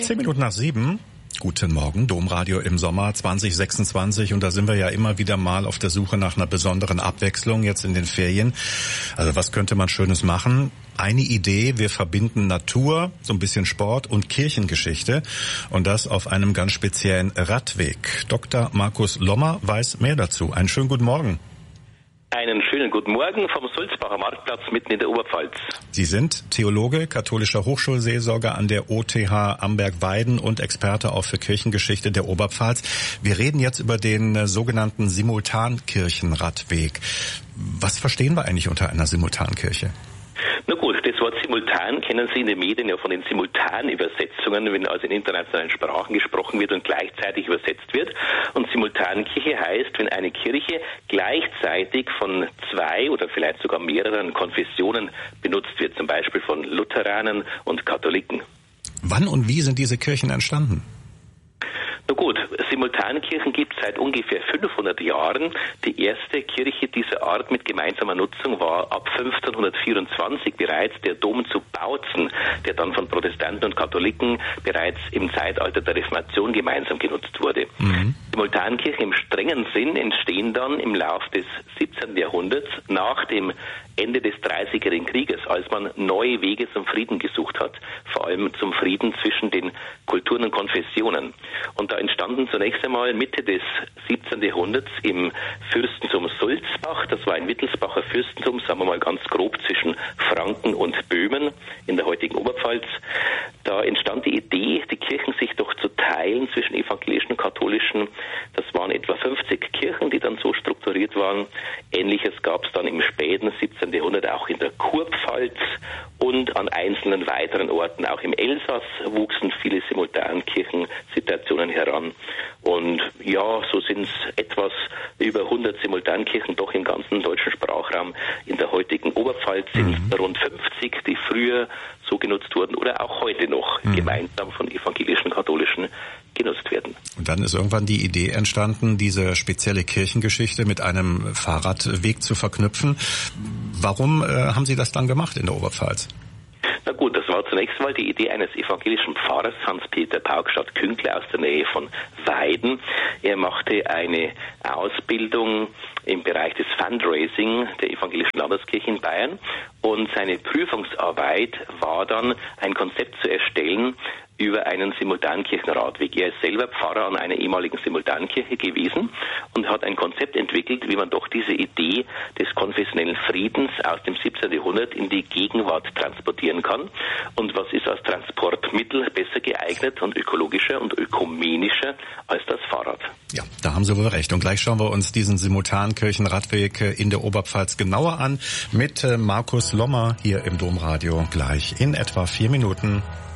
7:10. Guten Morgen, Domradio im Sommer 2026 und da sind wir ja immer wieder mal auf der Suche nach einer besonderen Abwechslung jetzt in den Ferien. Also was könnte man Schönes machen? Eine Idee, wir verbinden Natur, so ein bisschen Sport und Kirchengeschichte und das auf einem ganz speziellen Radweg. Dr. Markus Lommer weiß mehr dazu. Einen schönen guten Morgen. Einen schönen guten Morgen vom Sulzbacher Marktplatz mitten in der Oberpfalz. Sie sind Theologe, katholischer Hochschulseelsorger an der OTH Amberg-Weiden und Experte auch für Kirchengeschichte der Oberpfalz. Wir reden jetzt über den sogenannten Simultankirchenradweg. Was verstehen wir eigentlich unter einer Simultankirche? Na gut, das Wort simultan kennen Sie in den Medien ja von den Simultanübersetzungen, wenn also in internationalen Sprachen gesprochen wird und gleichzeitig übersetzt wird. Und Simultankirche heißt, wenn eine Kirche gleichzeitig von zwei oder vielleicht sogar mehreren Konfessionen benutzt wird, zum Beispiel von Lutheranen und Katholiken. Wann und wie sind diese Kirchen entstanden? Na gut, Simultankirchen gibt es seit ungefähr 500 Jahren. Die erste Kirche dieser Art mit gemeinsamer Nutzung war ab 1524 bereits der Dom zu Bautzen, der dann von Protestanten und Katholiken bereits im Zeitalter der Reformation gemeinsam genutzt wurde. Simultankirchen im strengen Sinn entstehen dann im Lauf des 17. Jahrhunderts nach dem Ende des Dreißigjährigen Krieges, als man neue Wege zum Frieden gesucht hat, vor allem zum Frieden zwischen den Kulturen und Konfessionen. Und da entstanden zunächst einmal Mitte des 17. Jahrhunderts im Fürstentum Sulzbach, das war ein Wittelsbacher Fürstentum, sagen wir mal ganz grob zwischen Franken und Böhmen in der heutigen Oberpfalz. Da entstand die Idee, die Kirchen sich doch zu teilen zwischen evangelischen und katholischen. Das waren etwa 50 Kirchen, die dann so strukturiert waren. Ähnliches gab es dann im späten 17. Jahrhundert auch in der Kurpfalz und an einzelnen weiteren Orten. Auch im Elsass wuchsen viele Simultankirchensituationen heran. Und ja, so sind es etwas über 100 Simultankirchen doch im ganzen deutschen Sprachraum. In der heutigen Oberpfalz sind es rund 50, die früher so genutzt wurden oder auch heute noch gemeinsam von evangelischen und katholischen genutzt werden. Und dann ist irgendwann die Idee entstanden, diese spezielle Kirchengeschichte mit einem Fahrradweg zu verknüpfen. Warum haben Sie das dann gemacht in der Oberpfalz? Na gut, das war zunächst mal die Idee eines evangelischen Pfarrers, Hans-Peter Paugstadt-Künkle aus der Nähe von Weiden. Er machte eine Ausbildung im Bereich des Fundraising der evangelischen Landeskirche in Bayern und seine Prüfungsarbeit war dann, ein Konzept zu erstellen über einen Simultankirchenradweg. Er ist selber Pfarrer an einer ehemaligen Simultankirche gewesen und hat ein Konzept entwickelt, wie man doch diese Idee des konfessionellen Friedens aus dem 17. Jahrhundert in die Gegenwart transportieren kann. Und was ist als Transportmittel besser geeignet und ökologischer und ökumenischer als das Fahrrad? Ja, da haben Sie wohl recht. Und gleich schauen wir uns diesen Simultankirchenradweg in der Oberpfalz genauer an mit Markus Lommer hier im Domradio gleich in etwa 4 Minuten.